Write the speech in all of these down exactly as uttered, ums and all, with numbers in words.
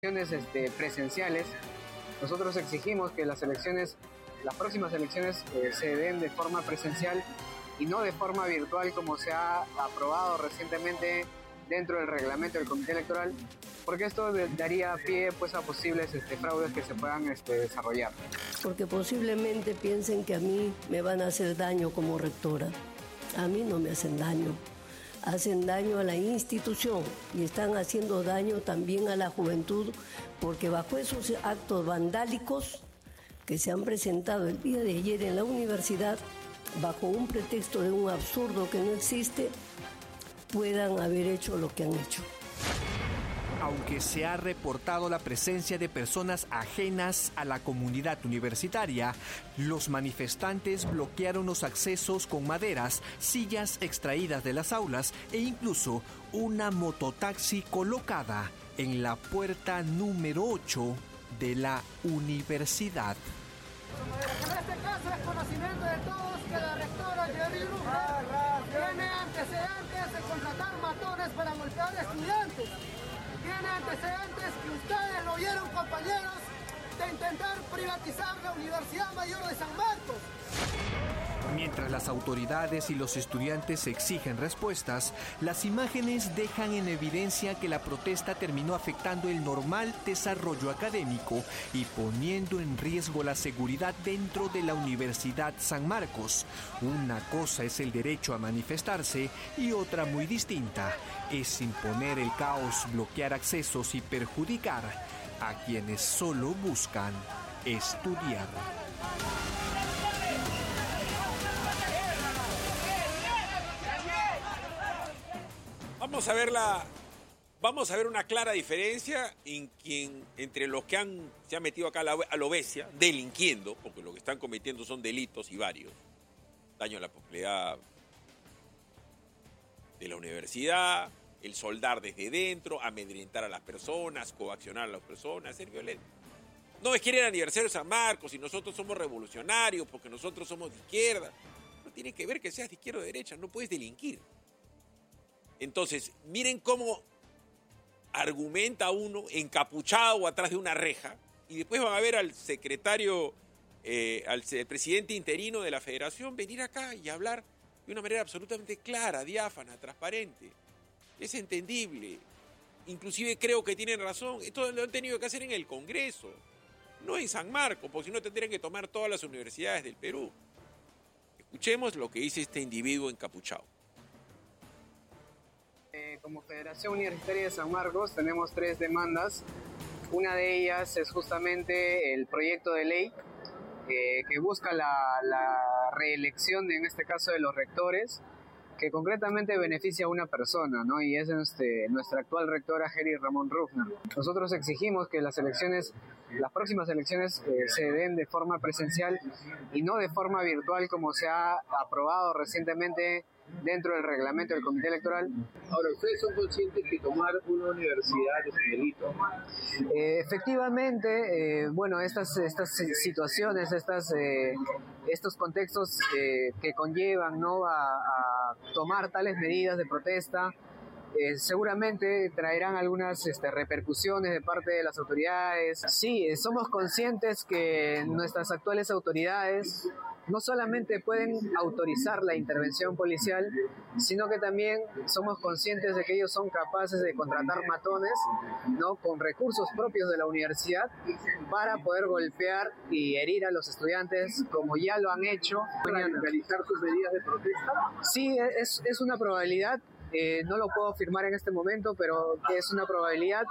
Este, presenciales, nosotros exigimos que las elecciones, las próximas elecciones eh, se den de forma presencial y no de forma virtual como se ha aprobado recientemente dentro del reglamento del Comité Electoral, porque esto de, daría pie pues, a posibles este, fraudes que se puedan este, desarrollar. Porque posiblemente piensen que a mí me van a hacer daño como rectora. A mí no me hacen daño. Hacen daño a la institución y están haciendo daño también a la juventud, porque bajo esos actos vandálicos que se han presentado el día de ayer en la universidad, bajo un pretexto de un absurdo que no existe, puedan haber hecho lo que han hecho. Aunque se ha reportado la presencia de personas ajenas a la comunidad universitaria, los manifestantes bloquearon los accesos con maderas, sillas extraídas de las aulas e incluso una mototaxi colocada en la puerta número ocho de la universidad. En este caso es conocimiento de todos que la rectora Jerry Ruger tiene antecedentes de contratar matones para golpear estudiantes. Tiene antecedentes que ustedes lo vieron, compañeros, de intentar privatizar la Universidad Mayor de San Marcos. Mientras las autoridades y los estudiantes exigen respuestas, las imágenes dejan en evidencia que la protesta terminó afectando el normal desarrollo académico y poniendo en riesgo la seguridad dentro de la Universidad San Marcos. Una cosa es el derecho a manifestarse y otra muy distinta es imponer el caos, bloquear accesos y perjudicar a quienes solo buscan estudiar. Vamos a ver la, vamos a ver una clara diferencia en quien, entre los que han, se han metido acá a la, a la obesia, delinquiendo, porque lo que están cometiendo son delitos y varios. Daño a la propiedad de la universidad, el soldar desde dentro, amedrentar a las personas, coaccionar a las personas, ser violento. No es que era el aniversario de San Marcos y nosotros somos revolucionarios porque nosotros somos de izquierda. No tiene que ver que seas de izquierda o de derecha, no puedes delinquir. Entonces, miren cómo argumenta uno encapuchado o atrás de una reja y después van a ver al secretario, eh, al presidente interino de la federación venir acá y hablar de una manera absolutamente clara, diáfana, transparente. Es entendible. Inclusive creo que tienen razón. Esto lo han tenido que hacer en el Congreso, no en San Marcos, porque si no tendrían que tomar todas las universidades del Perú. Escuchemos lo que dice este individuo encapuchado. Eh, como Federación Universitaria de San Marcos tenemos tres demandas. Una de ellas es justamente el proyecto de ley eh, que busca la, la reelección, en este caso, de los rectores, que concretamente beneficia a una persona, ¿no? Y es este, nuestra actual rectora, Jerry Ramón Ruffner. Nosotros exigimos que las elecciones, las próximas elecciones eh, se den de forma presencial y no de forma virtual como se ha aprobado recientemente dentro del reglamento del Comité Electoral. Ahora, ¿ustedes son conscientes que tomar una universidad es un delito? Eh, efectivamente, eh, bueno, estas, estas situaciones, estas, eh, estos contextos eh, que conllevan, ¿no?, a, a tomar tales medidas de protesta, Eh, seguramente traerán algunas este, repercusiones de parte de las autoridades. Sí, eh, somos conscientes que nuestras actuales autoridades no solamente pueden autorizar la intervención policial, sino que también somos conscientes de que ellos son capaces de contratar matones, ¿no?, con recursos propios de la universidad para poder golpear y herir a los estudiantes, como ya lo han hecho. ¿Para realizar sus medidas de protesta? Sí, es, es una probabilidad. Eh, no lo puedo afirmar en este momento, pero que es una probabilidad.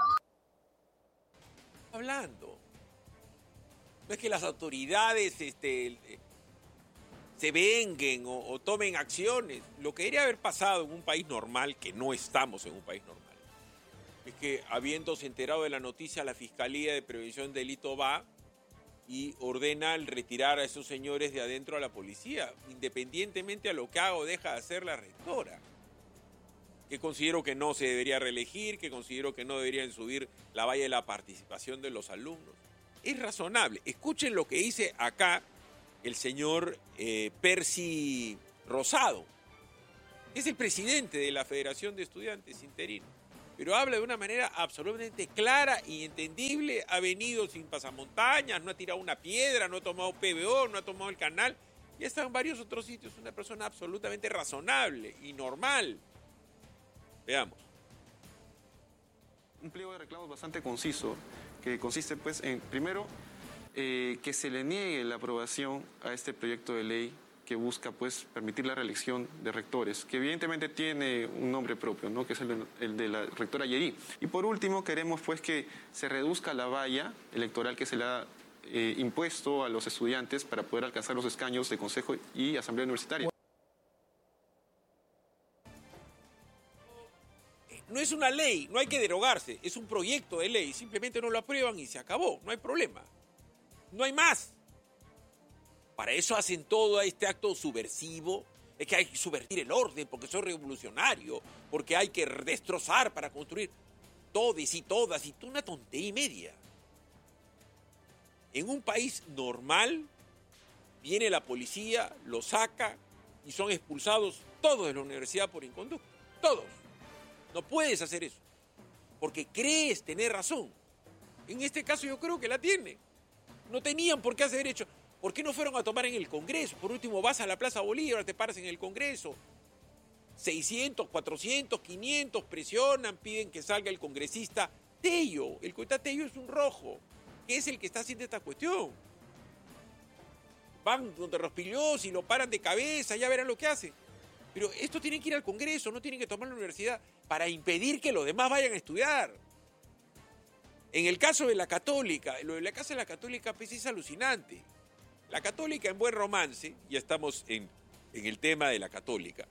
Hablando. No es que las autoridades este, se venguen o, o tomen acciones. Lo que debería haber pasado en un país normal, que no estamos en un país normal, es que habiéndose enterado de la noticia, la Fiscalía de Prevención de Delito va y ordena el retirar a esos señores de adentro a la policía, independientemente a lo que haga o deja de hacer la rectora, que considero que no se debería reelegir, que considero que no deberían subir la valla de la participación de los alumnos. Es razonable. Escuchen lo que dice acá el señor eh, Percy Rosado. Es el presidente de la Federación de Estudiantes interino. pero habla de una manera absolutamente clara y entendible. Ha venido sin pasamontañas, no ha tirado una piedra, no ha tomado P B O, no ha tomado el canal. Y está en varios otros sitios, una persona absolutamente razonable y normal. Veamos. Un pliego de reclamos bastante conciso, que consiste pues en, primero, eh, que se le niegue la aprobación a este proyecto de ley que busca pues permitir la reelección de rectores, que evidentemente tiene un nombre propio, ¿no? Que es el de, el de la rectora Yerí. Y por último, queremos pues que se reduzca la valla electoral que se le ha eh, impuesto a los estudiantes para poder alcanzar los escaños de consejo y asamblea universitaria. No es una ley, no hay que derogarse, es un proyecto de ley, simplemente no lo aprueban y se acabó, no hay problema, no hay más. Para eso hacen todo este acto subversivo, es que hay que subvertir el orden porque soy revolucionario, porque hay que destrozar para construir todes y todas, y una tontería y media. En un país normal, viene la policía, lo saca y son expulsados todos de la universidad por inconducto, todos. No puedes hacer eso, porque crees tener razón. En este caso yo creo que la tiene. No tenían por qué hacer hecho. ¿Por qué no fueron a tomar en el Congreso? Por último, vas a la Plaza Bolívar, te paras en el Congreso. seiscientos, cuatrocientos, quinientos presionan, piden que salga el congresista Tello. El congresista Tello es un rojo, que es el que está haciendo esta cuestión. Van donde Rospigliosi y lo paran de cabeza, ya verán lo que hacen. Pero esto tiene que ir al Congreso, no tienen que tomar la universidad para impedir que los demás vayan a estudiar. En el caso de la Católica, lo de la casa de la Católica pues, es alucinante. La Católica en buen romance, ya estamos en, en el tema de la Católica.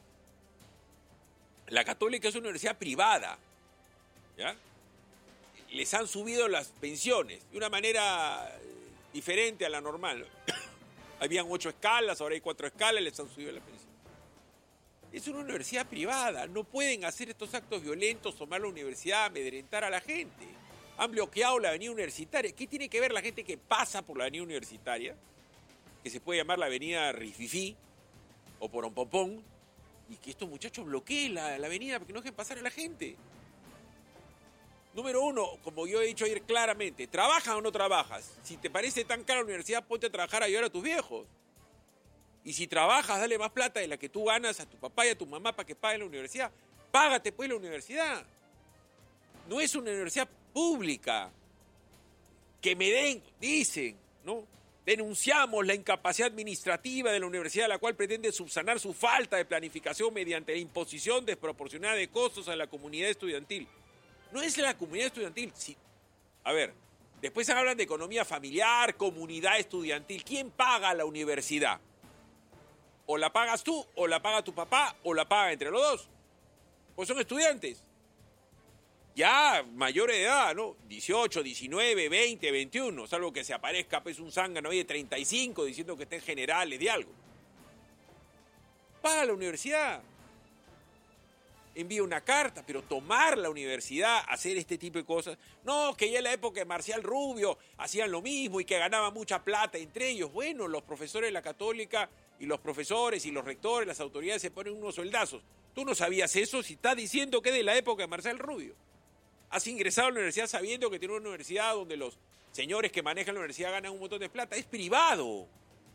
La Católica es una universidad privada, ¿ya? Les han subido las pensiones de una manera diferente a la normal. Habían ocho escalas, ahora hay cuatro escalas, les han subido la pensión. Es una universidad privada, no pueden hacer estos actos violentos, tomar la universidad, amedrentar a la gente. Han bloqueado la avenida universitaria. ¿Qué tiene que ver la gente que pasa por la avenida universitaria? Que se puede llamar la avenida Rififí o Porompopón, y que estos muchachos bloqueen la, la avenida porque no dejen pasar a la gente. Número uno, como yo he dicho ayer claramente, ¿trabajas o no trabajas? Si te parece tan cara la universidad, ponte a trabajar a ayudar a tus viejos. Y si trabajas, dale más plata de la que tú ganas a tu papá y a tu mamá para que paguen la universidad. Págate pues la universidad. No es una universidad pública. Que me den, dicen, ¿no? Denunciamos la incapacidad administrativa de la universidad, la cual pretende subsanar su falta de planificación mediante la imposición desproporcionada de costos a la comunidad estudiantil. No es la comunidad estudiantil. Sí. A ver, después hablan de economía familiar, comunidad estudiantil. ¿Quién paga la universidad? O la pagas tú, o la paga tu papá, o la paga entre los dos. Pues son estudiantes. Ya mayores de edad, ¿no? dieciocho, diecinueve, veinte, veintiuno. Salvo que se aparezca pues un zángano ahí de treinta y cinco diciendo que estén generales de algo. Paga la universidad. Envía una carta, pero tomar la universidad, hacer este tipo de cosas. No, que ya en la época de Marcial Rubio hacían lo mismo y que ganaban mucha plata entre ellos. Bueno, los profesores de la Católica y los profesores y los rectores, las autoridades se ponen unos soldazos. ¿Tú no sabías eso? Si estás diciendo que es de la época de Marcial Rubio. Has ingresado a la universidad sabiendo que tiene una universidad donde los señores que manejan la universidad ganan un montón de plata. Es privado.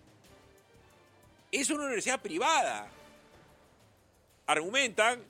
Es una universidad privada. Argumentan,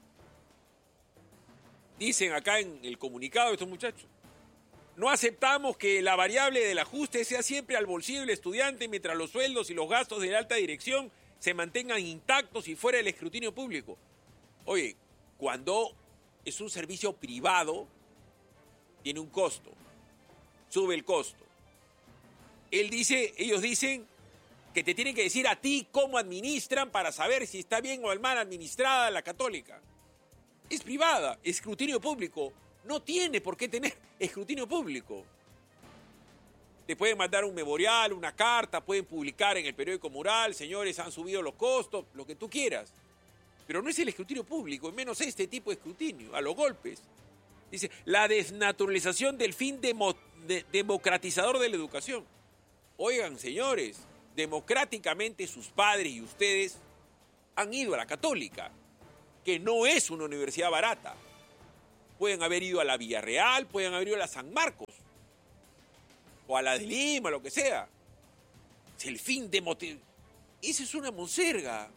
dicen acá en el comunicado de estos muchachos, no aceptamos que la variable del ajuste sea siempre al bolsillo del estudiante mientras los sueldos y los gastos de la alta dirección se mantengan intactos y fuera del escrutinio público. Oye, cuando es un servicio privado, tiene un costo, sube el costo. Él dice, ellos dicen que te tienen que decir a ti cómo administran para saber si está bien o mal administrada la Católica. Es privada, escrutinio público. No tiene por qué tener escrutinio público. Te pueden mandar un memorial, una carta, pueden publicar en el periódico Mural, señores, han subido los costos, lo que tú quieras. Pero no es el escrutinio público, menos este tipo de escrutinio, a los golpes. Dice, la desnaturalización del fin demo, de, democratizador de la educación. Oigan, señores, democráticamente sus padres y ustedes han ido a la Católica, que no es una universidad barata. Pueden haber ido a la Villarreal, pueden haber ido a la San Marcos, o a la de Lima, lo que sea. Es el fin de motivo. Esa es una monserga.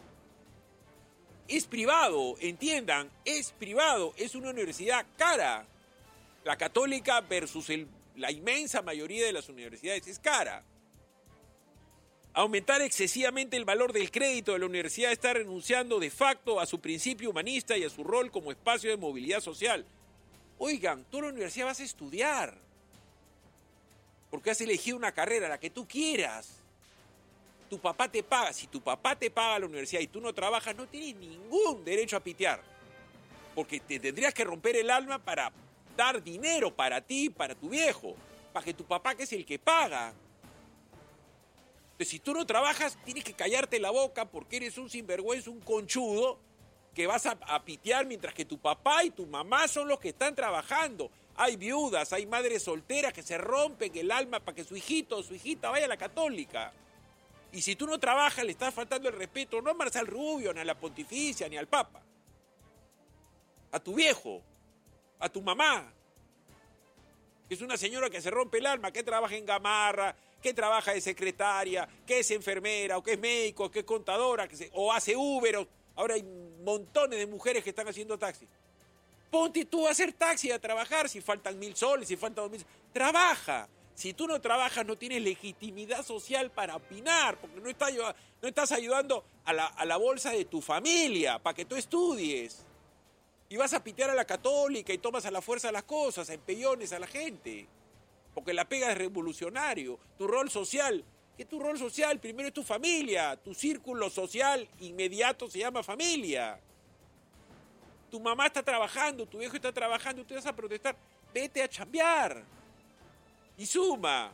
Es privado, entiendan, es privado, es una universidad cara. La Católica versus el, la inmensa mayoría de las universidades es cara. Aumentar excesivamente el valor del crédito de la universidad está renunciando de facto a su principio humanista y a su rol como espacio de movilidad social. Oigan, tú en la universidad vas a estudiar, porque has elegido una carrera, la que tú quieras. Tu papá te paga. Si tu papá te paga la universidad y tú no trabajas, no tienes ningún derecho a pitear, porque te tendrías que romper el alma para dar dinero para ti, para tu viejo, para que tu papá, que es el que paga. Entonces, si tú no trabajas, tienes que callarte la boca porque eres un sinvergüenza, un conchudo, que vas a, a pitear mientras que tu papá y tu mamá son los que están trabajando. Hay viudas, hay madres solteras que se rompen el alma para que su hijito o su hijita vaya a la Católica. Y si tú no trabajas, le estás faltando el respeto no a Marcial Rubio, ni a la Pontificia, ni al Papa. A tu viejo, a tu mamá, que es una señora que se rompe el alma, que trabaja en Gamarra, que trabaja de secretaria, que es enfermera, o que es médico, que es contadora, que se, o hace Uber. O, ahora hay montones de mujeres que están haciendo taxi. Ponte tú a hacer taxi, a trabajar, si faltan mil soles, si faltan dos mil soles. Trabaja. Si tú no trabajas, no tienes legitimidad social para opinar, porque no, está, no estás ayudando a la, a la bolsa de tu familia, para que tú estudies. Y vas a pitear a la Católica y tomas a la fuerza las cosas, a empellones a la gente. Porque la pega es revolucionario. Tu rol social, ¿qué es tu rol social? Primero es tu familia, tu círculo social inmediato se llama familia. Tu mamá está trabajando, tu viejo está trabajando, tú vas a protestar, vete a chambear. Y suma.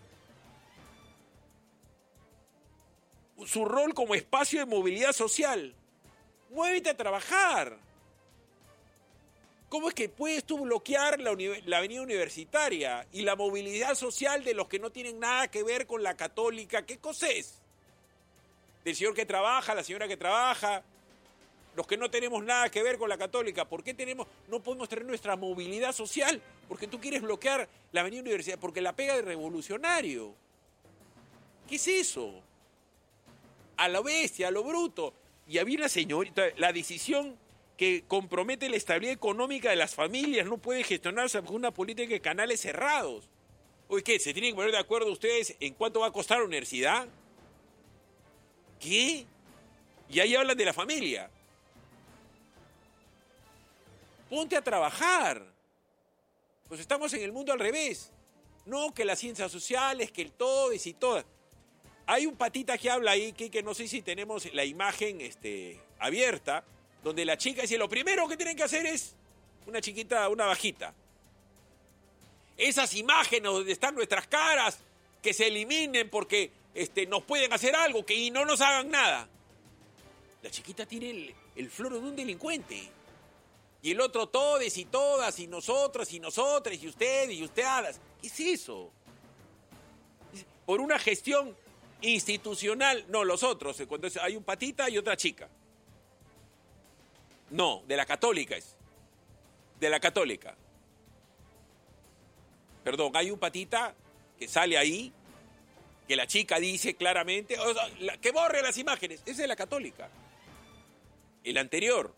Su rol como espacio de movilidad social. Muévete a trabajar. ¿Cómo es que puedes tú bloquear la, la avenida universitaria y la movilidad social de los que no tienen nada que ver con la Católica? ¿Qué cosa es? Del señor que trabaja, la señora que trabaja, los que no tenemos nada que ver con la Católica. ¿Por qué tenemos, no podemos tener nuestra movilidad social? Porque tú quieres bloquear la avenida universitaria, porque la pega de revolucionario. ¿Qué es eso? A lo bestia, a lo bruto. Y había una señorita, la decisión que compromete la estabilidad económica de las familias no puede gestionarse bajo una política de canales cerrados. Oye, ¿qué? ¿Se tienen que poner de acuerdo ustedes en cuánto va a costar la universidad? ¿Qué? Y ahí hablan de la familia. Ponte a trabajar. Pues estamos en el mundo al revés. No que las ciencias sociales, que el todo y todas. Hay un patita que habla ahí, que, que no sé si tenemos la imagen este, abierta, donde la chica dice, lo primero que tienen que hacer es una chiquita, una bajita. Esas imágenes donde están nuestras caras, que se eliminen porque este, nos pueden hacer algo, que y no nos hagan nada. La chiquita tiene el, el floro de un delincuente. Y el otro, todes y todas, y nosotros, y nosotras, y ustedes, y ustedes. ¿Qué es eso? Por una gestión institucional, no, los otros, cuando hay un patita y otra chica. No, de la Católica es. De la Católica. Perdón, hay un patita que sale ahí, que la chica dice claramente, o sea, la, que borre las imágenes, esa es de la Católica. El anterior.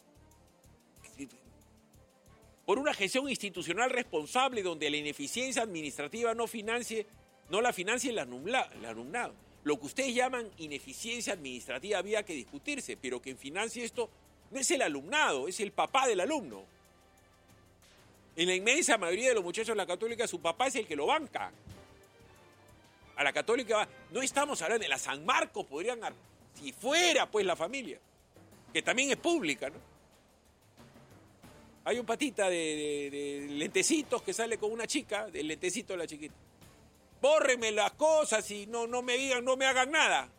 Por una gestión institucional responsable donde la ineficiencia administrativa no financie, no la financie el alumnado. Lo que ustedes llaman ineficiencia administrativa había que discutirse, pero quien financie esto no es el alumnado, es el papá del alumno. En la inmensa mayoría de los muchachos de la Católica, su papá es el que lo banca. A la Católica, no estamos hablando de la San Marcos, podrían, si fuera pues la familia, que también es pública, ¿no? Hay un patita de, de, de lentecitos que sale con una chica, del lentecito de la chiquita. Bórrenme las cosas y no, no me digan, no me hagan nada.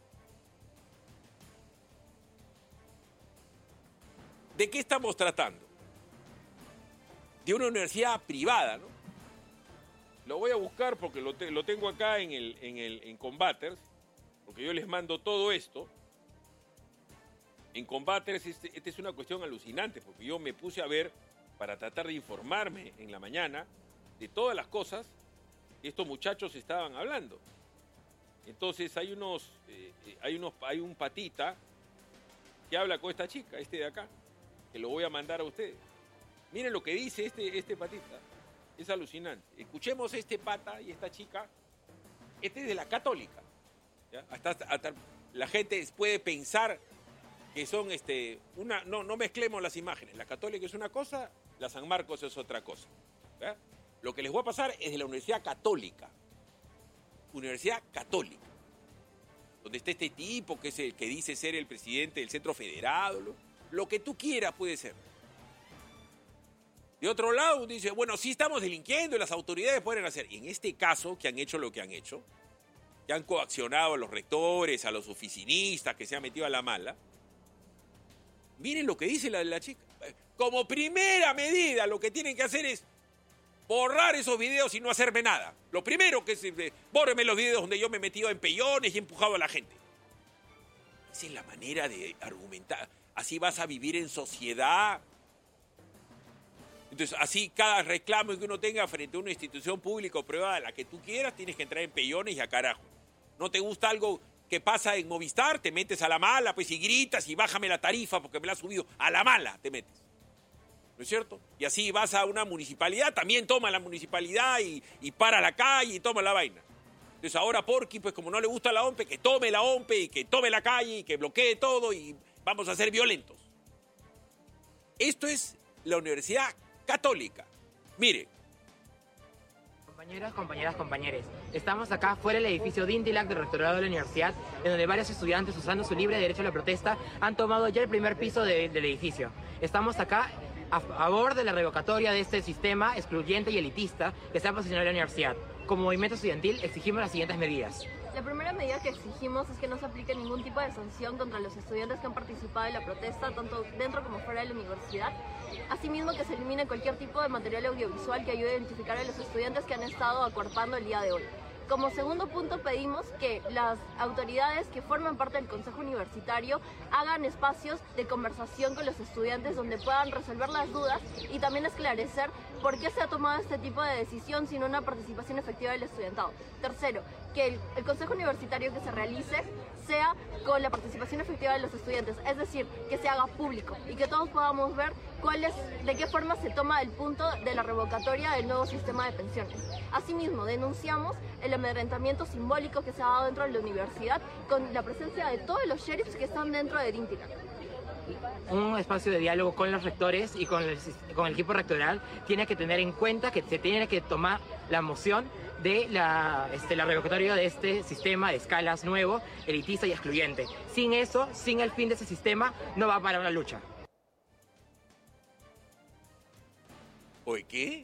¿De qué estamos tratando? De una universidad privada, ¿no? Lo voy a buscar porque lo, te, lo tengo acá en, el, en, el, en Combaters, porque yo les mando todo esto. En Combaters, esta este es una cuestión alucinante, porque yo me puse a ver para tratar de informarme en la mañana de todas las cosas que estos muchachos estaban hablando. Entonces hay unos, eh, hay unos, hay un patita que habla con esta chica, este de acá, que lo voy a mandar a ustedes. Miren lo que dice este, este patita, es alucinante. Escuchemos a este pata y esta chica, este es de la Católica. ¿Ya? Hasta, hasta la gente puede pensar que son, este, una, no, no mezclemos las imágenes, la Católica es una cosa, la San Marcos es otra cosa. ¿Ya? Lo que les voy a pasar es de la Universidad Católica. Universidad Católica, donde está este tipo que es el que dice ser el presidente del Centro Federado, lo, lo que tú quieras puede ser. De otro lado, dice, bueno, sí estamos delinquiendo y las autoridades pueden hacer. Y en este caso, que han hecho lo que han hecho, que han coaccionado a los rectores, a los oficinistas, que se han metido a la mala, miren lo que dice la, la chica. Como primera medida, lo que tienen que hacer es borrar esos videos y no hacerme nada. Lo primero que es, eh, bórreme los videos donde yo me he metido en pellones y he empujado a la gente. Esa es la manera de argumentar. Así vas a vivir en sociedad. Entonces, así cada reclamo que uno tenga frente a una institución pública o privada, la que tú quieras, tienes que entrar en pellones y a carajo. ¿No te gusta algo que pasa en Movistar? Te metes a la mala, pues, y gritas y bájame la tarifa porque me la has subido. A la mala te metes. ¿No es cierto? Y así vas a una municipalidad, también toma la municipalidad y, y para la calle y toma la vaina. Entonces ahora Porky, pues como no le gusta la OMPE, que tome la OMPE y que tome la calle y que bloquee todo y vamos a ser violentos. Esto es la Universidad Católica. Mire. Compañeras, compañeras, compañeros, estamos acá fuera del edificio de Intilac del rectorado de la universidad, en donde varios estudiantes, usando su libre derecho a la protesta, han tomado ya el primer piso de, del edificio. Estamos acá a favor de la revocatoria de este sistema excluyente y elitista que se ha posicionado en la universidad. Como movimiento estudiantil exigimos las siguientes medidas. La primera medida que exigimos es que no se aplique ningún tipo de sanción contra los estudiantes que han participado en la protesta, tanto dentro como fuera de la universidad. Asimismo, que se elimine cualquier tipo de material audiovisual que ayude a identificar a los estudiantes que han estado acuerpando el día de hoy. Como segundo punto, pedimos que las autoridades que forman parte del Consejo Universitario hagan espacios de conversación con los estudiantes donde puedan resolver las dudas y también esclarecer por qué se ha tomado este tipo de decisión sin una participación efectiva del estudiantado. Tercero, que el, el Consejo Universitario que se realice sea con la participación efectiva de los estudiantes, es decir, que se haga público y que todos podamos ver cuál es, de qué forma se toma el punto de la revocatoria del nuevo sistema de pensiones. Asimismo, denunciamos el amedrentamiento simbólico que se ha dado dentro de la universidad con la presencia de todos los sheriffs que están dentro de Intilac. Un espacio de diálogo con los rectores y con el, con el equipo rectoral tiene que tener en cuenta que se tiene que tomar la moción de la, este, la revocatoria de este sistema de escalas nuevo, elitista y excluyente. Sin eso, sin el fin de ese sistema, no va a parar la lucha. ¿Oye qué?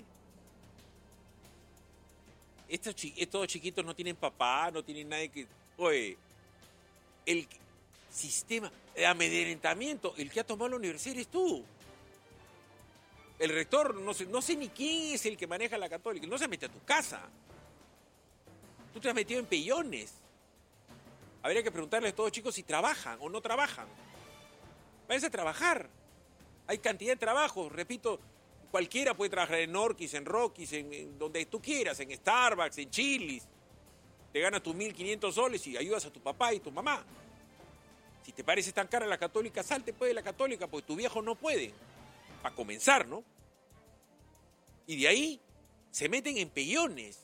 Estos, chi estos chiquitos no tienen papá, no tienen nadie que... Oye, el sistema de amedrentamiento, el que ha tomado la universidad eres tú. El rector, no sé, no sé ni quién es el que maneja la Católica, no se mete a tu casa. Tú te has metido en pellones. Habría que preguntarles a todos chicos si trabajan o no trabajan. Váyanse a trabajar. Hay cantidad de trabajos, repito, cualquiera puede trabajar en Norquis, en Rockies, en, en donde tú quieras, en Starbucks, en Chili's. Te ganas tus mil quinientos soles y ayudas a tu papá y tu mamá. Si te parece tan cara la Católica, salte pues de la Católica, porque tu viejo no puede. Para comenzar, ¿no? Y de ahí se meten en pellones.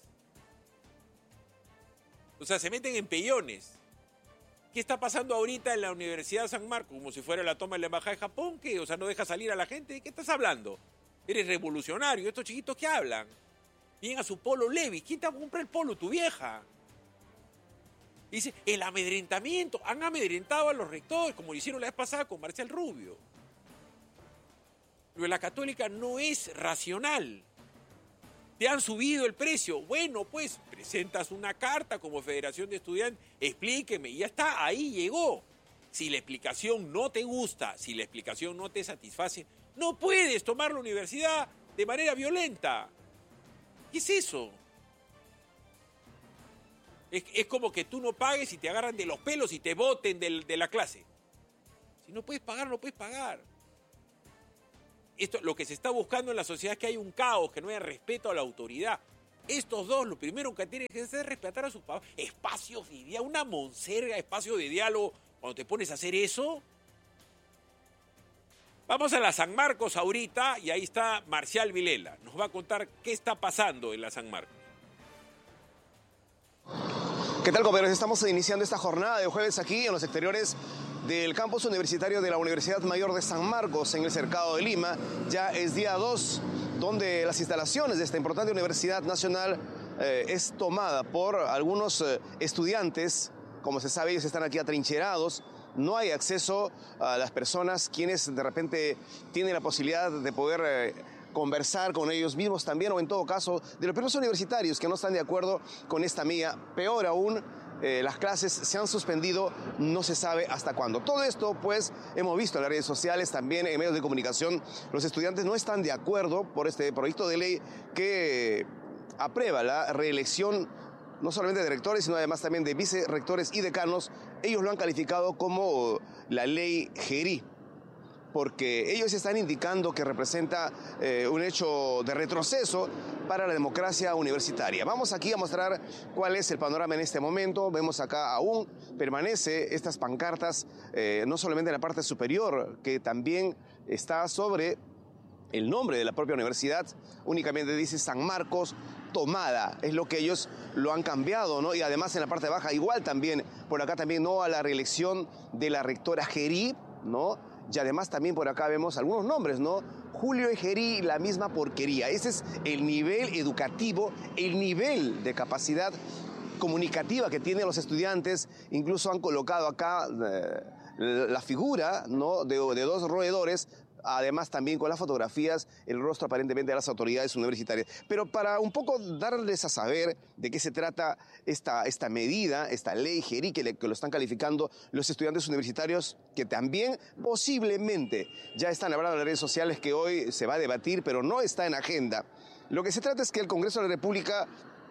O sea, se meten en pellones. ¿Qué está pasando ahorita en la Universidad de San Marcos? Como si fuera la toma de la Embajada de Japón, ¿qué? O sea, no deja salir a la gente. ¿De qué estás hablando? Eres revolucionario. Estos chiquitos que hablan. Vienen a su polo Levi's. ¿Quién te va a comprar el polo? Tu vieja. Dice, el amedrentamiento. Han amedrentado a los rectores, como lo hicieron la vez pasada con Marcial Rubio. Pero la Católica no es racional. Te han subido el precio. Bueno, pues, presentas una carta como Federación de Estudiantes, explíqueme, y ya está, ahí llegó. Si la explicación no te gusta, si la explicación no te satisface, no puedes tomar la universidad de manera violenta. ¿Qué es eso? Es, es como que tú no pagues y te agarran de los pelos y te boten del, de la clase. Si no puedes pagar, no puedes pagar. esto, lo que se está buscando en la sociedad es que hay un caos, que no haya respeto a la autoridad. Estos dos, lo primero que tienen que hacer es respetar a sus papás. Espacios de diálogo, una monserga, espacio de diálogo, cuando te pones a hacer eso. Vamos a la San Marcos ahorita y ahí está Marcial Vilela. Nos va a contar qué está pasando en la San Marcos. ¿Qué tal, compañeros? Estamos iniciando esta jornada de jueves aquí en los exteriores del campus universitario de la Universidad Mayor de San Marcos, en el Cercado de Lima. Ya es día dos, donde las instalaciones de esta importante universidad nacional eh, es tomada por algunos eh, estudiantes. Como se sabe, ellos están aquí atrincherados. No hay acceso a las personas quienes de repente tienen la posibilidad de poder eh, conversar con ellos mismos también, o en todo caso de los propios universitarios que no están de acuerdo con esta medida. Peor aún, eh, las clases se han suspendido, no se sabe hasta cuándo. Todo esto, pues, hemos visto en las redes sociales, también en medios de comunicación. Los estudiantes no están de acuerdo por este proyecto de ley que aprueba la reelección no solamente de rectores, sino además también de vicerrectores y decanos. Ellos lo han calificado como la ley Gerí, porque ellos están indicando que representa eh, un hecho de retroceso para la democracia universitaria. Vamos aquí a mostrar cuál es el panorama en este momento. Vemos acá aún permanece estas pancartas, eh, no solamente en la parte superior, que también está sobre el nombre de la propia universidad, únicamente dice San Marcos tomada, es lo que ellos lo han cambiado, ¿no? Y además en la parte baja, igual también, por acá también no a la reelección de la rectora Gerí, ¿no? Y además también por acá vemos algunos nombres, ¿no? Julio Gerí, la misma porquería. Ese es el nivel educativo, el nivel de capacidad comunicativa que tienen los estudiantes. Incluso han colocado acá eh, la figura, ¿no? de, de dos roedores, además también con las fotografías, el rostro aparentemente de las autoridades universitarias. Pero para un poco darles a saber de qué se trata esta, esta medida, esta ley Gerí, que, le, que lo están calificando los estudiantes universitarios, que también posiblemente ya están hablando en las redes sociales que hoy se va a debatir, pero no está en agenda. Lo que se trata es que el Congreso de la República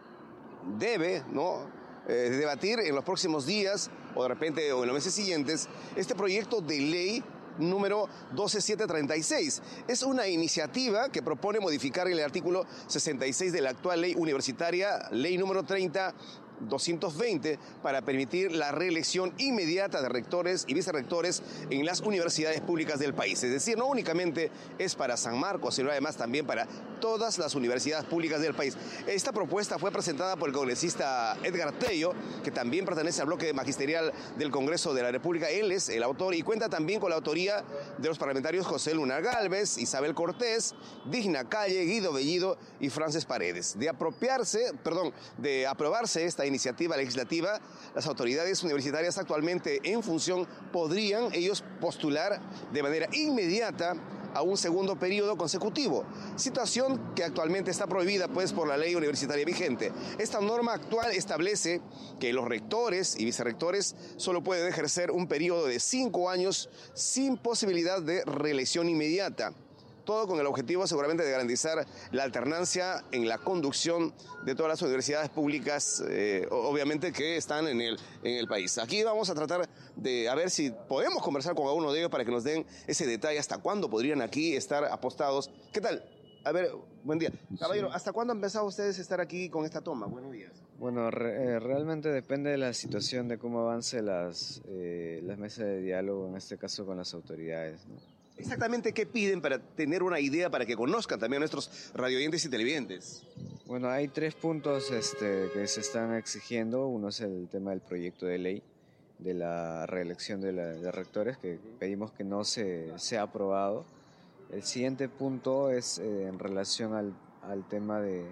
debe, ¿no?, eh, debatir en los próximos días, o de repente, o en los meses siguientes, este proyecto de ley número doce mil setecientos treinta y seis. Es una iniciativa que propone modificar el artículo sesenta y seis de la actual ley universitaria, ley número treinta mil doscientos veinte, para permitir la reelección inmediata de rectores y vicerrectores en las universidades públicas del país. Es decir, no únicamente es para San Marcos, sino además también para todas las universidades públicas del país. Esta propuesta fue presentada por el congresista Edgar Tello, que también pertenece al bloque magisterial del Congreso de la República. Él es el autor y cuenta también con la autoría de los parlamentarios José Luna Gálvez, Isabel Cortés, Digna Calle, Guido Bellido y Frances Paredes. De apropiarse, perdón, de aprobarse esta iniciativa legislativa, las autoridades universitarias actualmente en función podrían ellos postular de manera inmediata a un segundo periodo consecutivo, situación que actualmente está prohibida pues por la ley universitaria vigente. Esta norma actual establece que los rectores y vicerrectores solo pueden ejercer un periodo de cinco años sin posibilidad de reelección inmediata. Todo con el objetivo seguramente de garantizar la alternancia en la conducción de todas las universidades públicas, eh, obviamente que están en el, en el país. Aquí vamos a tratar de a ver si podemos conversar con alguno de ellos para que nos den ese detalle, hasta cuándo podrían aquí estar apostados. ¿Qué tal? A ver, buen día. Caballero, sí. ¿Hasta cuándo han empezado ustedes a estar aquí con esta toma? Buenos días. Bueno, re, eh, realmente depende de la situación, de cómo avance las, eh, las mesas de diálogo, en este caso con las autoridades, ¿no? Exactamente, ¿qué piden para tener una idea, para que conozcan también a nuestros radioyentes y televidentes? Bueno, hay tres puntos este, que se están exigiendo. Uno es el tema del proyecto de ley, de la reelección de, la, de rectores, que pedimos que no se sea aprobado. El siguiente punto es eh, en relación al, al tema de,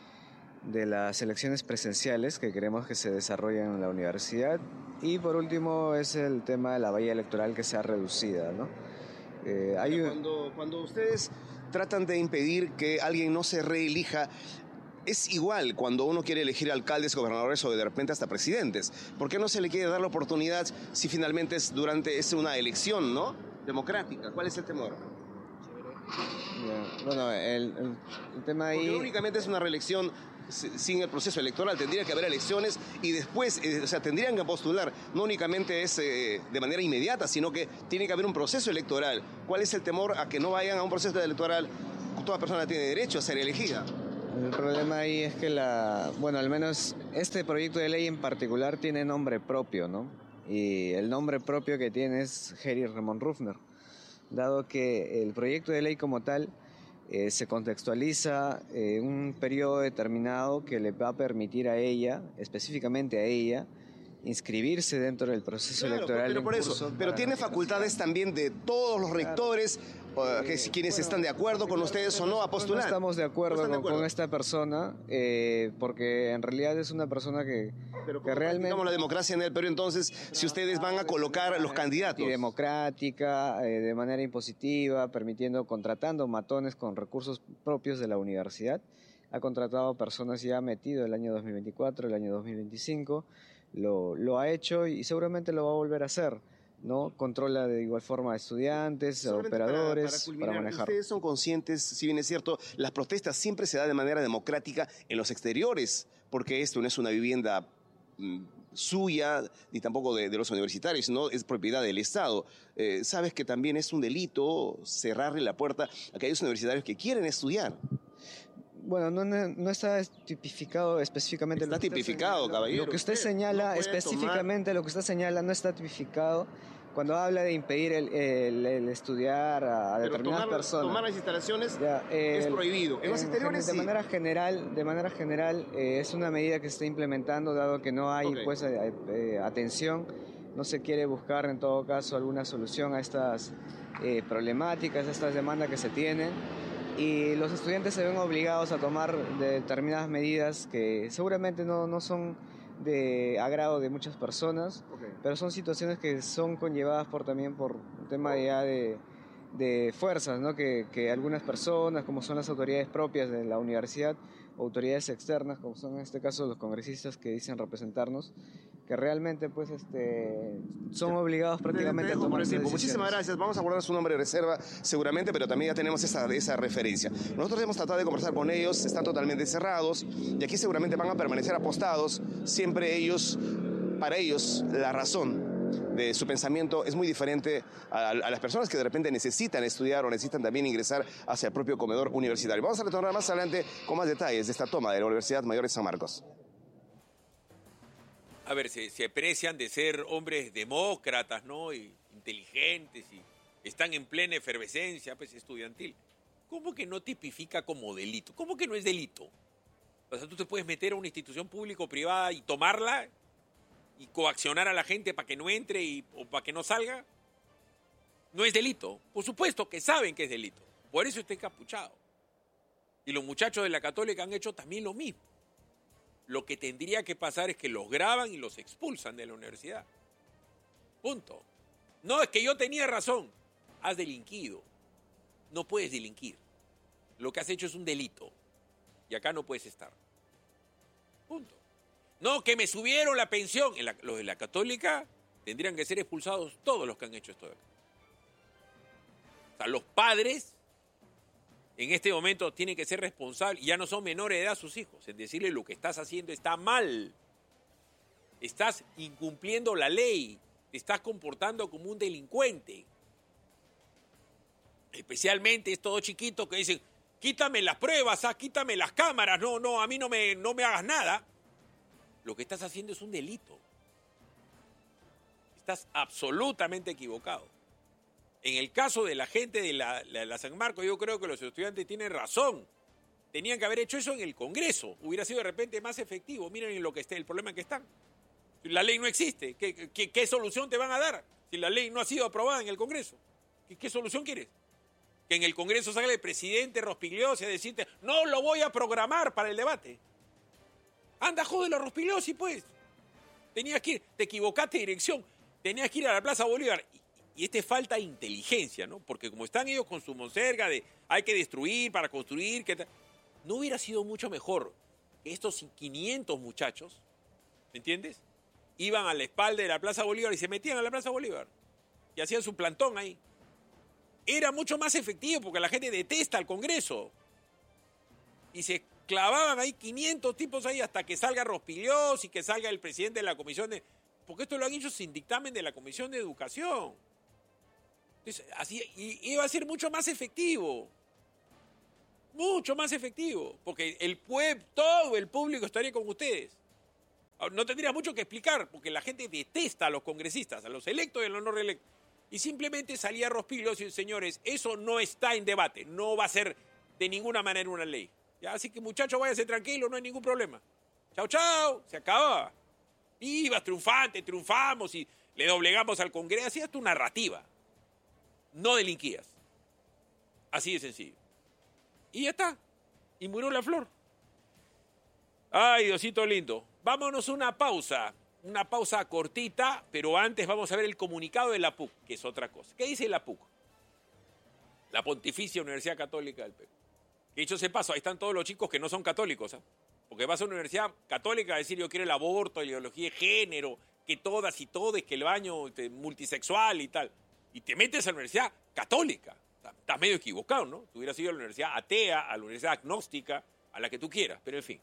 de las elecciones presenciales, que queremos que se desarrollen en la universidad. Y por último es el tema de la valla electoral, que sea reducida, ¿no? Eh, hay... cuando, cuando ustedes tratan de impedir que alguien no se reelija, es igual cuando uno quiere elegir alcaldes, gobernadores o de repente hasta presidentes. ¿Por qué no se le quiere dar la oportunidad si finalmente es durante es una elección, ¿no?, democrática? ¿Cuál es el temor? Yeah. Bueno, el, el, el tema ahí... Porque únicamente es una reelección sin el proceso electoral. Tendría que haber elecciones y después, eh, o sea, tendrían que postular. No únicamente es eh, de manera inmediata, sino que tiene que haber un proceso electoral. ¿Cuál es el temor a que no vayan a un proceso electoral? Toda persona tiene derecho a ser elegida. El problema ahí es que la, bueno, al menos este proyecto de ley en particular tiene nombre propio, ¿no? Y el nombre propio que tiene es Geri Ramón Rufner, dado que el proyecto de ley como tal eh, se contextualiza en eh, un periodo determinado que le va a permitir a ella, específicamente a ella, inscribirse dentro del proceso claro, electoral. Pero por eso, pero tiene facultades también de todos los rectores, claro. que si quienes bueno, están de acuerdo con ustedes o no a postular. No estamos de acuerdo, no de con, acuerdo. con esta persona, eh, porque en realidad es una persona que, pero que realmente... Digamos la democracia en el Perú, entonces, si ustedes van a colocar los candidatos. Y democrática, eh, de manera impositiva, permitiendo, contratando matones con recursos propios de la universidad. Ha contratado personas ya metido el año dos mil veinticuatro, el año dos mil veinticinco, lo, lo ha hecho y seguramente lo va a volver a hacer, ¿no? Controla de igual forma a estudiantes, a operadores, para, para, culminar, para manejar. Ustedes son conscientes, si bien es cierto, las protestas siempre se dan de manera democrática en los exteriores, porque esto no es una vivienda mm, suya, ni tampoco de, de los universitarios, sino es propiedad del Estado. Eh, sabes que también es un delito cerrarle la puerta a aquellos universitarios que quieren estudiar. Bueno, no, no está tipificado específicamente. Está tipificado, caballero. Lo que usted señala no específicamente, tomar... lo que usted señala no está tipificado cuando habla de impedir el, el, el estudiar a, a determinadas tomar, personas. Tomar las instalaciones ya, eh, es prohibido. En los exteriores de sí. manera general, de manera general eh, es una medida que se está implementando dado que no hay okay. pues eh, eh, atención, no se quiere buscar en todo caso alguna solución a estas eh, problemáticas, a estas demandas que se tienen. Y los estudiantes se ven obligados a tomar determinadas medidas que seguramente no, no son de agrado de muchas personas, okay. pero son situaciones que son conllevadas por también por un tema ya de, de fuerzas, ¿no? que, que algunas personas, como son las autoridades propias de la universidad, autoridades externas, como son en este caso los congresistas que dicen representarnos, que realmente pues este son obligados prácticamente a tomar tiempo. Muchísimas gracias. Vamos a guardar su nombre de reserva seguramente, pero también ya tenemos esa, esa referencia. Nosotros hemos tratado de conversar con ellos, están totalmente cerrados y aquí seguramente van a permanecer apostados. Siempre ellos, para ellos, la razón de su pensamiento es muy diferente a, a las personas que de repente necesitan estudiar o necesitan también ingresar hacia el propio comedor universitario. Vamos a retornar más adelante con más detalles de esta toma de la Universidad Mayor de San Marcos. A ver, se, se aprecian de ser hombres demócratas, ¿no? Y inteligentes y están en plena efervescencia, pues, estudiantil. ¿Cómo que no tipifica como delito? ¿Cómo que no es delito? O sea, tú te puedes meter a una institución pública o privada y tomarla y coaccionar a la gente para que no entre y, o para que no salga. No es delito. Por supuesto que saben que es delito. Por eso está encapuchado. Y los muchachos de la Católica han hecho también lo mismo. Lo que tendría que pasar es que los graban y los expulsan de la universidad. Punto. No, es que yo tenía razón. Has delinquido. No puedes delinquir. Lo que has hecho es un delito. Y acá no puedes estar. Punto. No, que me subieron la pensión. En la, los de la Católica tendrían que ser expulsados todos los que han hecho esto de acá. O sea, los padres en este momento tienen que ser responsables, y ya no son menores de edad sus hijos, en decirle lo que estás haciendo está mal. Estás incumpliendo la ley, te estás comportando como un delincuente. Especialmente estos chiquitos que dicen, quítame las pruebas, ah, quítame las cámaras, no, no, a mí no me, no me hagas nada. Lo que estás haciendo es un delito. Estás absolutamente equivocado. En el caso de la gente de la, la, la San Marcos, yo creo que los estudiantes tienen razón. Tenían que haber hecho eso en el Congreso. Hubiera sido de repente más efectivo. Miren en lo que esté, el problema en que están. Si la ley no existe, ¿qué, qué, qué solución te van a dar? Si la ley no ha sido aprobada en el Congreso. ¿Qué, qué solución quieres? Que en el Congreso salga el presidente Rospigliosi a decirte, no lo voy a programar para el debate. Anda, jódelo a Rospigliosi, pues. Tenías que ir, te equivocaste de dirección. Tenías que ir a la Plaza Bolívar. Y este falta de inteligencia, ¿no? Porque como están ellos con su monserga de hay que destruir para construir, que no hubiera sido mucho mejor que estos quinientos muchachos, ¿me entiendes? Iban a la espalda de la Plaza Bolívar y se metían a la Plaza Bolívar y hacían su plantón ahí. Era mucho más efectivo porque la gente detesta al Congreso y se clavaban ahí quinientos tipos ahí hasta que salga Rospigliosi y que salga el presidente de la comisión de... Porque esto lo han hecho sin dictamen de la Comisión de Educación. Entonces, así y, iba a ser mucho más efectivo. Mucho más efectivo. Porque el pueblo, todo el público estaría con ustedes. No tendría mucho que explicar, porque la gente detesta a los congresistas, a los electos y a los no reelectos. Y simplemente salía Rospigliosi y señores, eso no está en debate, no va a ser de ninguna manera una ley. ¿Ya? Así que muchachos, váyanse tranquilos, no hay ningún problema. Chao, chao, se acababa. Vivas, triunfantes, triunfamos y le doblegamos al Congreso. Así es tu narrativa. No delinquías. Así de sencillo. Y ya está. Y murió la flor. Ay, Diosito lindo. Vámonos a una pausa. Una pausa cortita, pero antes vamos a ver el comunicado de la P U C, que es otra cosa. ¿Qué dice la P U C? La Pontificia Universidad Católica del Perú. Que dicho se paso, ahí están todos los chicos que no son católicos, ¿eh? Porque vas a una universidad católica a decir yo quiero el aborto, la ideología de género, que todas y todes, que el baño este, multisexual y tal. Y te metes a la universidad católica. Estás medio equivocado, ¿no? Tú hubieras ido a la universidad atea, a la universidad agnóstica, a la que tú quieras, pero en fin.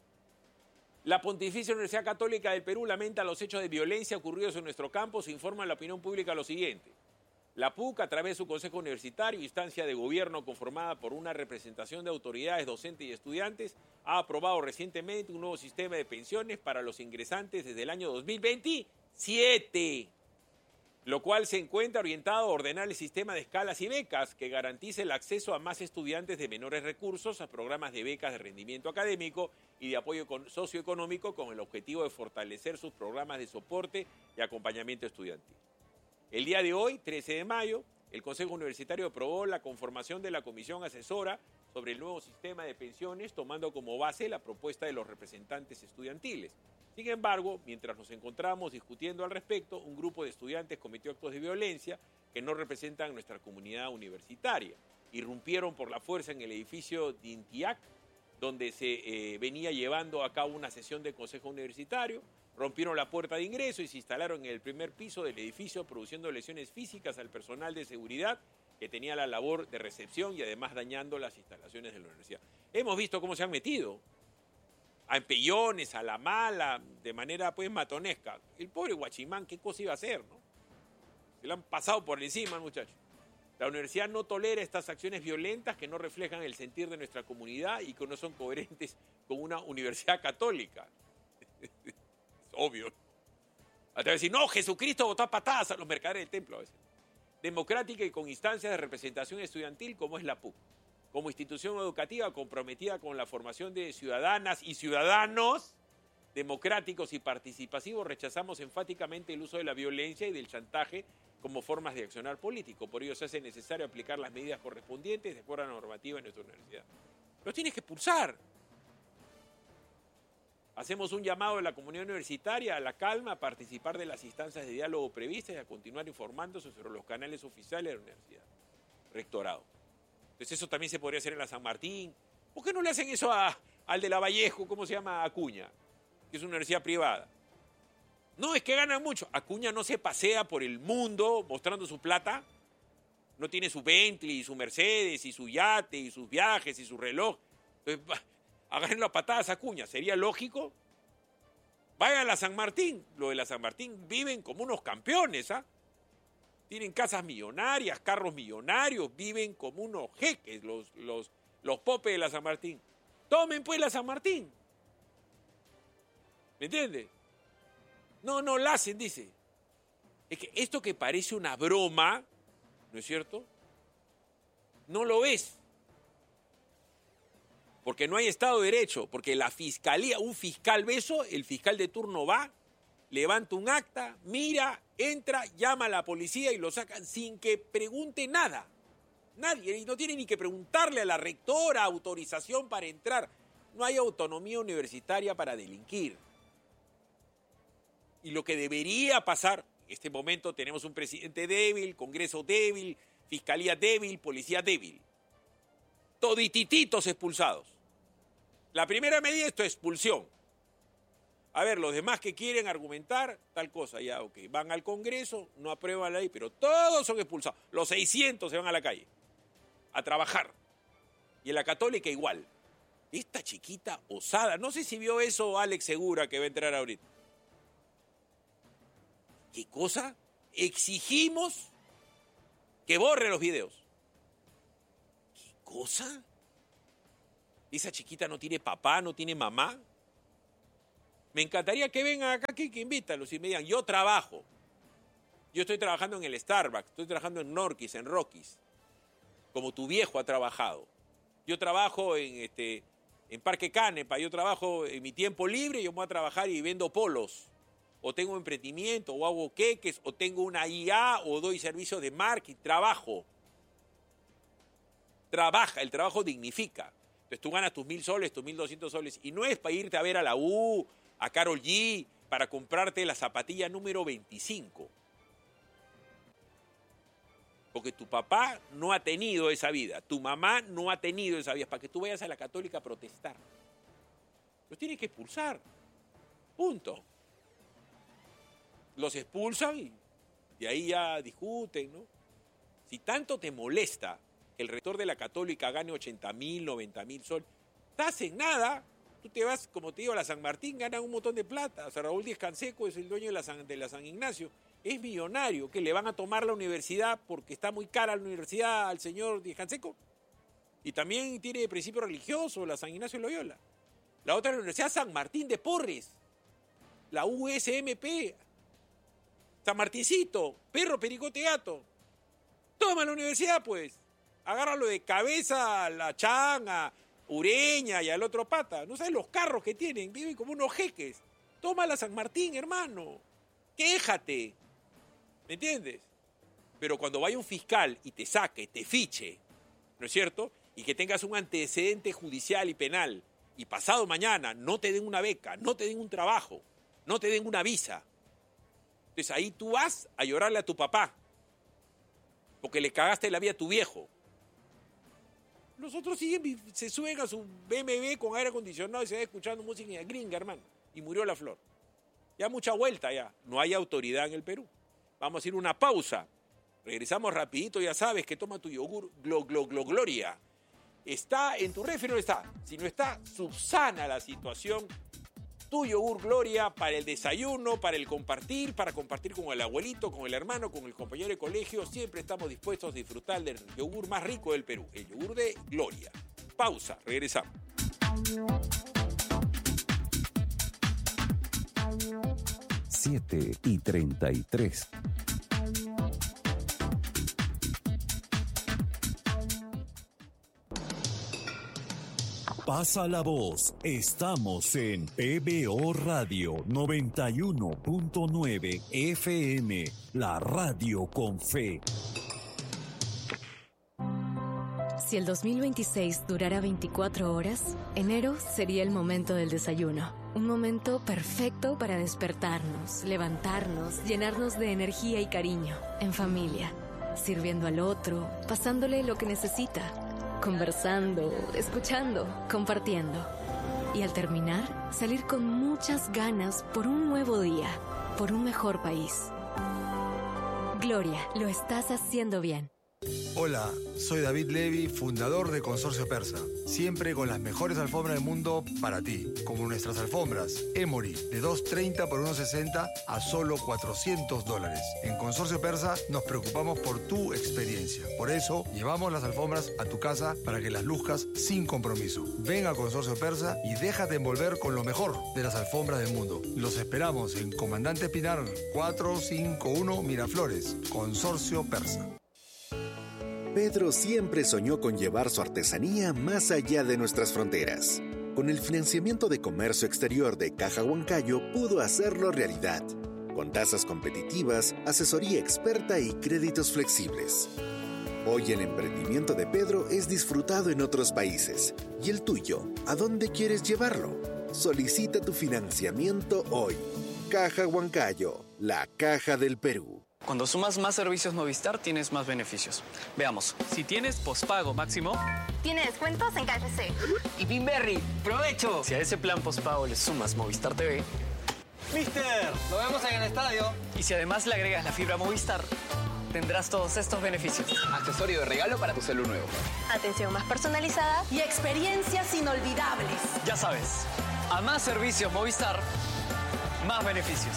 La Pontificia Universidad Católica del Perú lamenta los hechos de violencia ocurridos en nuestro campus e informa a la opinión pública lo siguiente. La P U C, a través de su Consejo Universitario, instancia de gobierno conformada por una representación de autoridades, docentes y estudiantes, ha aprobado recientemente un nuevo sistema de pensiones para los ingresantes desde el año dos mil veintisiete, lo cual se encuentra orientado a ordenar el sistema de escalas y becas que garantice el acceso a más estudiantes de menores recursos a programas de becas de rendimiento académico y de apoyo socioeconómico con el objetivo de fortalecer sus programas de soporte y acompañamiento estudiantil. El día de hoy, trece de mayo, el Consejo Universitario aprobó la conformación de la Comisión Asesora sobre el nuevo sistema de pensiones, tomando como base la propuesta de los representantes estudiantiles. Sin embargo, mientras nos encontramos discutiendo al respecto, un grupo de estudiantes cometió actos de violencia que no representan a nuestra comunidad universitaria. Irrumpieron por la fuerza en el edificio de INTIAC, donde se eh, venía llevando a cabo una sesión del Consejo Universitario, rompieron la puerta de ingreso y se instalaron en el primer piso del edificio, produciendo lesiones físicas al personal de seguridad que tenía la labor de recepción y además dañando las instalaciones de la universidad. Hemos visto cómo se han metido a empellones, a la mala, de manera pues matonesca. El pobre Guachimán, ¿qué cosa iba a hacer, no? Se le han pasado por encima, muchachos. La universidad no tolera estas acciones violentas que no reflejan el sentir de nuestra comunidad y que no son coherentes con una universidad católica. Es obvio. Hasta decir, no, Jesucristo botó a patadas a los mercaderes del templo a veces. Democrática y con instancias de representación estudiantil como es la P U C. Como institución educativa comprometida con la formación de ciudadanas y ciudadanos democráticos y participativos, rechazamos enfáticamente el uso de la violencia y del chantaje como formas de accionar político. Por ello se hace necesario aplicar las medidas correspondientes de acuerdo a la normativa en nuestra universidad. Los tienes que expulsar. Hacemos un llamado a la comunidad universitaria a la calma, a participar de las instancias de diálogo previstas y a continuar informándose sobre los canales oficiales de la universidad. Rectorado. Entonces eso también se podría hacer en la San Martín. ¿Por qué no le hacen eso a, al de la Vallejo, cómo se llama? Acuña, que es una universidad privada? No, es que ganan mucho. Acuña no se pasea por el mundo mostrando su plata. No tiene su Bentley, su Mercedes, y su yate, y sus viajes, y su reloj. Entonces, agárrenlo a patadas a Acuña. ¿Sería lógico? Vayan a la San Martín. Lo de la San Martín viven como unos campeones, ¿ah? Tienen casas millonarias, carros millonarios, viven como unos jeques los, los, los popes de la San Martín. Tomen pues la San Martín. ¿Me entiendes? No, no la hacen, dice. Es que esto que parece una broma, ¿no es cierto? No lo es. Porque no hay Estado de Derecho, porque la fiscalía, un fiscal ve eso, el fiscal de turno va, levanta un acta, mira, entra, llama a la policía y lo sacan sin que pregunte nada. Nadie, y no tiene ni que preguntarle a la rectora autorización para entrar. No hay autonomía universitaria para delinquir. Y lo que debería pasar, en este momento tenemos un presidente débil, Congreso débil, Fiscalía débil, Policía débil. Toditititos expulsados. La primera medida es tu expulsión. A ver, los demás que quieren argumentar tal cosa, ya, ok, van al Congreso, no aprueban la ley, pero todos son expulsados. Los seiscientos se van a la calle a trabajar. Y en la Católica igual. Esta chiquita osada. No sé si vio eso Alex Segura, que va a entrar ahorita. ¿Qué cosa? Exigimos que borre los videos. ¿Qué cosa? Esa chiquita no tiene papá, no tiene mamá. Me encantaría que vengan acá, que, que invítalos y me digan, yo trabajo. Yo estoy trabajando en el Starbucks, estoy trabajando en Norquis, en Rockies, como tu viejo ha trabajado. Yo trabajo en, este, en Parque Canepa, yo trabajo en mi tiempo libre, yo voy a trabajar y vendo polos. O tengo un emprendimiento, o hago queques, o tengo una I A, o doy servicios de marketing, trabajo. Trabaja, el trabajo dignifica. Entonces tú ganas tus mil soles, tus mil doscientos soles, y no es para irte a ver a la U, a Karol G, para comprarte la zapatilla número veinticinco. Porque tu papá no ha tenido esa vida, tu mamá no ha tenido esa vida, para que tú vayas a la Católica a protestar. Los tienes que expulsar. Punto. Los expulsan y de ahí ya discuten, ¿no? Si tanto te molesta que el rector de la Católica gane ochenta mil, noventa mil soles, estás en nada. Tú te vas, como te digo, a la San Martín, ganan un montón de plata. O sea, Raúl Díaz Canseco es el dueño de la San, de la San Ignacio. Es millonario, que le van a tomar la universidad porque está muy cara la universidad al señor Díaz Canseco. Y también tiene principio religioso, la San Ignacio de Loyola. La otra es la Universidad San Martín de Porres, la U S M P. San Martincito, perro, pericote, gato. Toma la universidad, pues. Agárralo de cabeza a la Changa, Ureña y al otro pata. No sabes los carros que tienen, viven como unos jeques. Toma la San Martín, hermano. Quéjate. ¿Me entiendes? Pero cuando vaya un fiscal y te saque, te fiche, ¿no es cierto? Y que tengas un antecedente judicial y penal, y pasado mañana no te den una beca, no te den un trabajo, no te den una visa. Entonces ahí tú vas a llorarle a tu papá, porque le cagaste la vida a tu viejo. Los otros siguen, se suben a su B M W con aire acondicionado y se van escuchando música gringa, hermano. Y murió la flor. Ya mucha vuelta ya. No hay autoridad en el Perú. Vamos a ir a una pausa. Regresamos rapidito, ya sabes que toma tu yogur Glo, Glo, Glo, Gloria. ¿Está en tu refri o no está? Si no está, subsana la situación. Tu yogur Gloria para el desayuno, para el compartir, para compartir con el abuelito, con el hermano, con el compañero de colegio. Siempre estamos dispuestos a disfrutar del yogur más rico del Perú, el yogur de Gloria. Pausa, regresamos. siete y treinta y tres. Pasa la voz, estamos en P B O Radio noventa y uno punto nueve F M, la radio con fe. Si el dos mil veintiséis durara veinticuatro horas, enero sería el momento del desayuno. Un momento perfecto para despertarnos, levantarnos, llenarnos de energía y cariño, en familia, sirviendo al otro, pasándole lo que necesita. Conversando, escuchando, compartiendo. Y al terminar, salir con muchas ganas por un nuevo día, por un mejor país. Gloria, lo estás haciendo bien. Hola, soy David Levy, fundador de Consorcio Persa. Siempre con las mejores alfombras del mundo para ti, como nuestras alfombras Emory de dos treinta por uno sesenta a solo cuatrocientos dólares. En Consorcio Persa nos preocupamos por tu experiencia. Por eso llevamos las alfombras a tu casa para que las luzcas sin compromiso. Ven a Consorcio Persa y déjate envolver con lo mejor de las alfombras del mundo. Los esperamos en Comandante Pinar cuatrocientos cincuenta y uno Miraflores. Consorcio Persa. Pedro siempre soñó con llevar su artesanía más allá de nuestras fronteras. Con el financiamiento de comercio exterior de Caja Huancayo pudo hacerlo realidad, con tasas competitivas, asesoría experta y créditos flexibles. Hoy el emprendimiento de Pedro es disfrutado en otros países. ¿Y el tuyo? ¿A dónde quieres llevarlo? Solicita tu financiamiento hoy. Caja Huancayo, la caja del Perú. Cuando sumas más servicios Movistar, tienes más beneficios. Veamos. Si tienes pospago máximo, tiene descuentos en K F C. Y Pinberry, ¡provecho! Si a ese plan pospago le sumas Movistar T V, ¡Mister! ¡Lo vemos en el estadio! Y si además le agregas la fibra Movistar, tendrás todos estos beneficios. Accesorio de regalo para tu celu nuevo. Atención más personalizada y experiencias inolvidables. Ya sabes, a más servicios Movistar, más beneficios.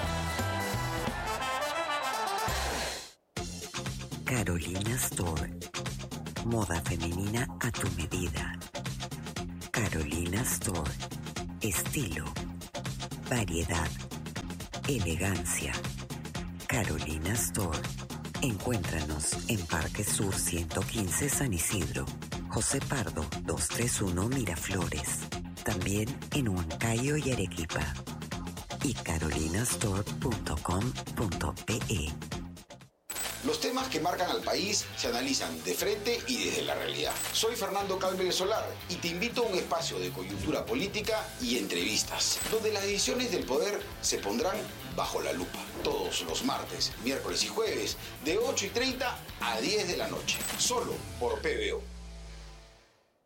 Carolina Store. Moda femenina a tu medida. Carolina Store. Estilo, variedad, elegancia. Carolina Store. Encuéntranos en Parque Sur ciento quince San Isidro, José Pardo doscientos treinta y uno Miraflores. También en Huancayo y Arequipa. Y carolinastore punto com punto pe. Los temas que marcan al país se analizan de frente y desde la realidad. Soy Fernando Cálmeres Solar y te invito a un espacio de coyuntura política y entrevistas, donde las decisiones del poder se pondrán bajo la lupa. Todos los martes, miércoles y jueves, de ocho y treinta a diez de la noche. Solo por P B O.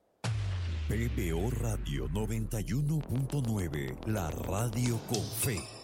P B O Radio noventa y uno punto nueve, la radio con fe.